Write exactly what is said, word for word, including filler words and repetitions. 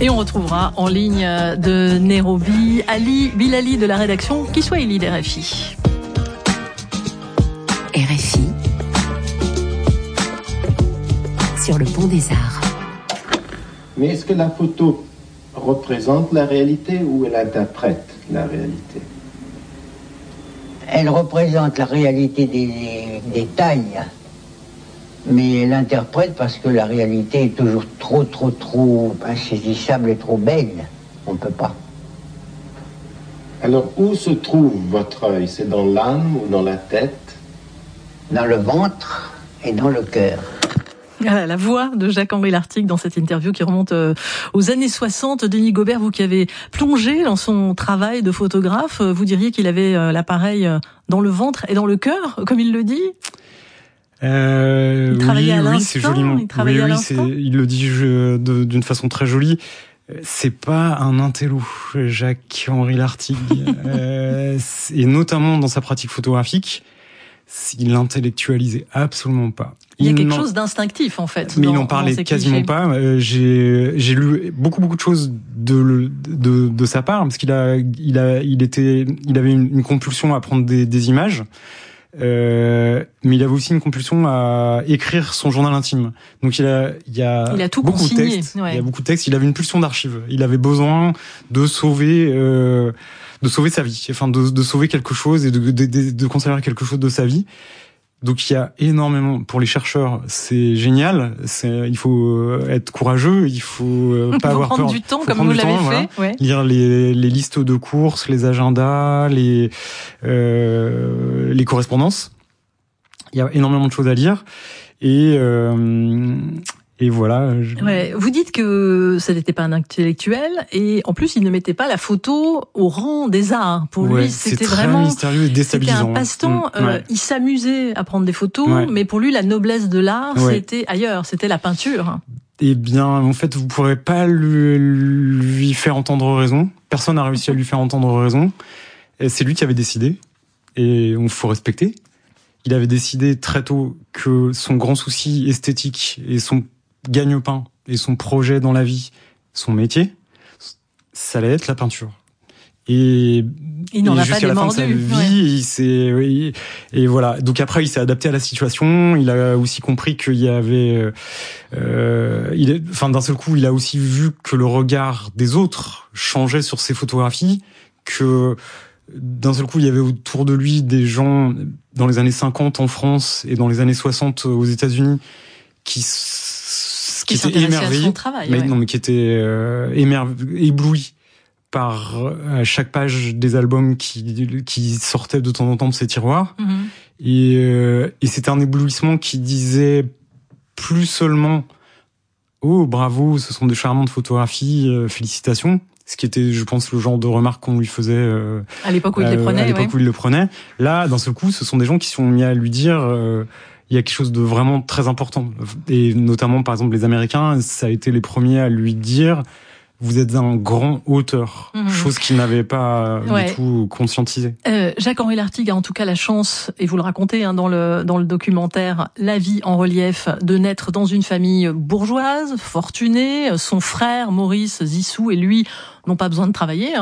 Et on retrouvera en ligne de Nairobi Ali Bilali de la rédaction Kiswahili d'R F I. R F I sur le pont des Arts. Mais est-ce que la photo représente la réalité ou elle interprète la réalité? Elle représente la réalité des détails, mais elle interprète parce que la réalité est toujours trop, trop, trop insaisissable et trop belle. On ne peut pas. Alors, où se trouve votre œil? C'est dans l'âme ou dans la tête? Dans le ventre et dans le cœur. Ah, la voix de Jacques-Henri Lartigue dans cette interview qui remonte euh, aux années soixante. Denis Gobert, vous qui avez plongé dans son travail de photographe, vous diriez qu'il avait euh, l'appareil dans le ventre et dans le cœur, comme il le dit? Euh, il travaillait oui, à l'instant, oui, c'est joliment. Il travaillait oui, à oui, l'instant. C'est, il le dit je, de, d'une façon très jolie. C'est pas un intello, Jacques-Henri Lartigue, euh, et notamment dans sa pratique photographique, il l'intellectualisait absolument pas. Il y a il quelque chose d'instinctif en fait. Mais dans, il n'en parlait quasiment clichés. pas. Euh, j'ai j'ai lu beaucoup beaucoup de choses de de de sa part parce qu'il a il a il était il avait une, une compulsion à prendre des des images. Euh, mais il avait aussi une compulsion à écrire son journal intime. Donc il a, il y a, il a tout beaucoup consigné, de textes. Ouais. Il y a beaucoup de textes. Il avait une pulsion d'archives. Il avait besoin de sauver, euh, de sauver sa vie. Enfin, de, de sauver quelque chose et de, de, de, de conserver quelque chose de sa vie. Donc il y a énormément, pour les chercheurs, c'est génial. C'est, il faut être courageux, il faut pas faut avoir prendre peur. du temps faut comme prendre vous du l'avez temps, fait. Voilà. Ouais. Lire les, les listes de courses, les agendas, les euh, les correspondances. Il y a énormément de choses à lire et euh, et voilà. Je... Ouais, vous dites que ça n'était pas un intellectuel et en plus il ne mettait pas la photo au rang des arts. Pour ouais, lui, c'était c'est très vraiment mystérieux et déstabilisant. C'était un passe-temps. Mmh, euh, ouais. Il s'amusait à prendre des photos, ouais. mais pour lui, la noblesse de l'art, ouais. c'était ailleurs. C'était la peinture. Eh bien, en fait, vous pourrez pas lui, lui faire entendre raison. Personne n'a réussi à lui faire entendre raison. Et c'est lui qui avait décidé, et on faut respecter. Il avait décidé très tôt que son grand souci esthétique et son gagne-pain et son projet dans la vie, son métier, ça allait être la peinture. Et, il n'en et a jusqu'à pas la fin de sa vie, ouais. il s'est, oui, et voilà. Donc après, il s'est adapté à la situation. Il a aussi compris qu'il y avait, euh, il est, enfin, d'un seul coup, il a aussi vu que le regard des autres changeait sur ses photographies, que d'un seul coup, il y avait autour de lui des gens dans les années cinquante en France et dans les années soixante aux États-Unis qui qui, qui étaient émerveillés, travail, mais ouais. non, mais qui étaient euh, émerve- éblouis par à chaque page des albums qui qui sortaient de temps en temps de ces tiroirs. Mm-hmm. Et euh, et c'était un éblouissement qui disait plus seulement oh bravo, ce sont de charmantes photographies, euh, félicitations. Ce qui était, je pense, le genre de remarques qu'on lui faisait euh, à l'époque où il euh, les prenait. À l'époque ouais. où il le prenait. Là, d'un seul coup, ce sont des gens qui sont mis à lui dire euh, il y a quelque chose de vraiment très important. Et notamment, par exemple, les Américains, ça a été les premiers à lui dire vous êtes un grand auteur, mmh. chose qu'il n'avait pas ouais. du tout conscientisé. Euh, Jacques-Henri Lartigue a en tout cas la chance, et vous le racontez hein, dans le dans le documentaire La vie en relief, de naître dans une famille bourgeoise, fortunée. Son frère Maurice Zissou et lui n'ont pas besoin de travailler. Hein.